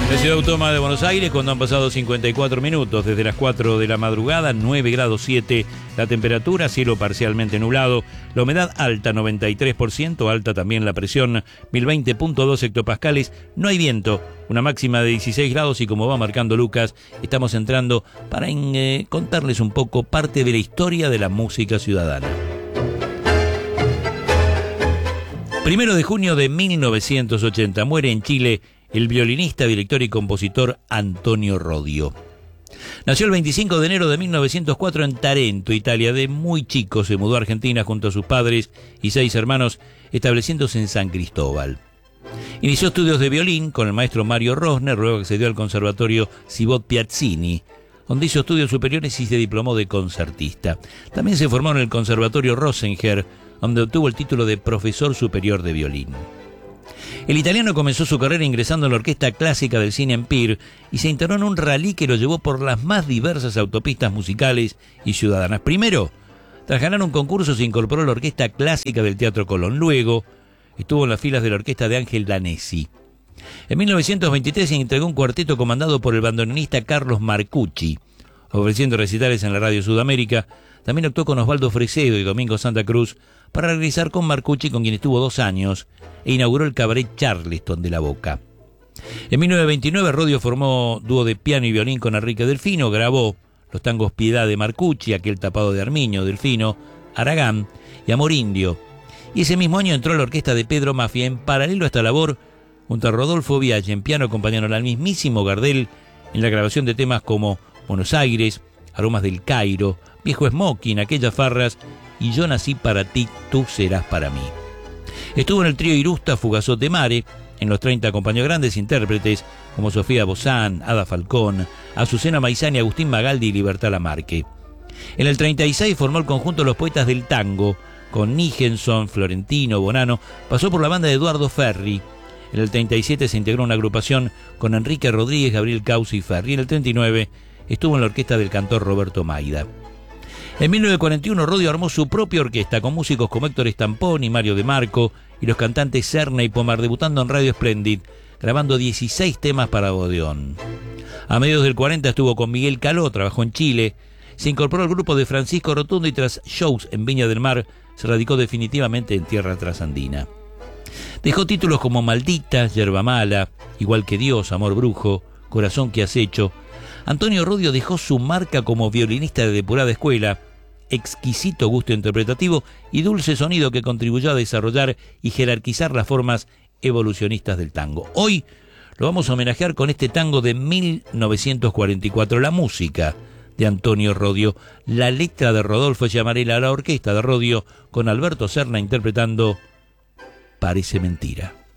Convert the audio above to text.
La ciudad autónoma de Buenos Aires, cuando han pasado 54 minutos desde las 4 de la madrugada, 9 grados 7 la temperatura, cielo parcialmente nublado, la humedad alta 93%, alta también la presión 1020.2 hectopascales, no hay viento, una máxima de 16 grados y como va marcando Lucas, estamos entrando para contarles un poco parte de la historia de la música ciudadana. 1 de junio de 1980 muere en Chile el violinista, director y compositor Antonio Rodio. Nació el 25 de enero de 1904 en Tarento, Italia. De muy chico se mudó a Argentina junto a sus padres y 6 hermanos, estableciéndose en San Cristóbal. Inició estudios de violín con el maestro Mario Rosner, luego accedió al conservatorio Cibot Piazzini, donde hizo estudios superiores y se diplomó de concertista. También se formó en el conservatorio Rosinger, donde obtuvo el título de profesor superior de violín. El italiano comenzó su carrera ingresando en la Orquesta Clásica del Cine Empire y se integró en un rally que lo llevó por las más diversas autopistas musicales y ciudadanas. Primero, tras ganar un concurso, se incorporó a la Orquesta Clásica del Teatro Colón. Luego, estuvo en las filas de la orquesta de Ángel Danesi. En 1923 se integró un cuarteto comandado por el bandoneonista Carlos Marcucci, ofreciendo recitales en la Radio Sudamérica. También actuó con Osvaldo Fresedo y Domingo Santa Cruz para regresar con Marcucci, con quien estuvo 2 años, e inauguró el cabaret Charleston de La Boca. En 1929 Rodio formó dúo de piano y violín con Enrique Delfino, grabó los tangos Piedad de Marcucci, Aquel tapado de Armiño, Delfino, Aragán y Amor Indio. Y ese mismo año entró a la orquesta de Pedro Mafia. En paralelo a esta labor, junto a Rodolfo Biaggi en piano, acompañaron al mismísimo Gardel en la grabación de temas como Buenos Aires, Aromas del Cairo, Viejo Smoking, Aquellas Farras y Yo nací para ti, tú serás para mí. Estuvo en el trío Irusta Fugazote Mare. En los 30 acompañó grandes intérpretes como Sofía Bozán, Ada Falcón, Azucena Maizani, Agustín Magaldi y Libertad Lamarque. En el 36 formó el conjunto Los Poetas del Tango con Nijenson, Florentino, Bonano. Pasó por la banda de Eduardo Ferri. En el 37 se integró una agrupación con Enrique Rodríguez, Gabriel Causi y Ferri. En el 39 estuvo en la orquesta del cantor Roberto Maida. En 1941 Rodio armó su propia orquesta con músicos como Héctor Estampón y Mario De Marco y los cantantes Serna y Pomar, debutando en Radio Splendid, grabando 16 temas para Odeón. A mediados del 40 estuvo con Miguel Caló, trabajó en Chile, se incorporó al grupo de Francisco Rotundo y tras shows en Viña del Mar se radicó definitivamente en tierra trasandina. Dejó títulos como Maldita, Yerba Mala, Igual que Dios, Amor Brujo, Corazón que has hecho. Antonio Rodio dejó su marca como violinista de depurada escuela, exquisito gusto interpretativo y dulce sonido que contribuyó a desarrollar y jerarquizar las formas evolucionistas del tango. Hoy lo vamos a homenajear con este tango de 1944, la música de Antonio Rodio, la letra de Rodolfo Llamarela, la orquesta de Rodio con Alberto Serna interpretando Parece Mentira.